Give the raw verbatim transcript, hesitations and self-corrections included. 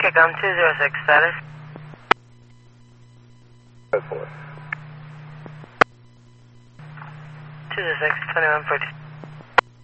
Kickoff two zero six, status. Go for it. two zero six, twenty-one forty.